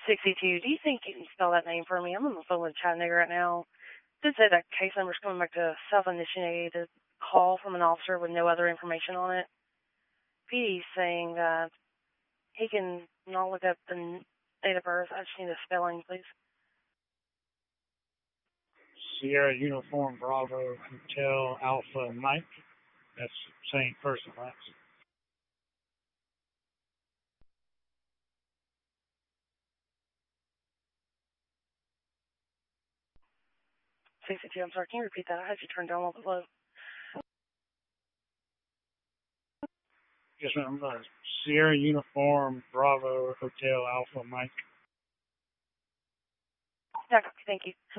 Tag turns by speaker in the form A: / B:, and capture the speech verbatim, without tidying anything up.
A: sixty-two, do you think you can spell that name for me? I'm on the phone with Chattanooga right now. Did say that case number's coming back to self-initiated call from an officer with no other information on it. P D's saying that he can not look up the date of birth. I just need a spelling, please.
B: Sierra Uniform Bravo Hotel Alpha Mike. That's same first and last.
A: sixty-two, I'm sorry, can you repeat that? I had you turned down a little bit low.
B: Yes, ma'am. Uh, Sierra Uniform Bravo Hotel Alpha Mike.
A: Yeah, thank you.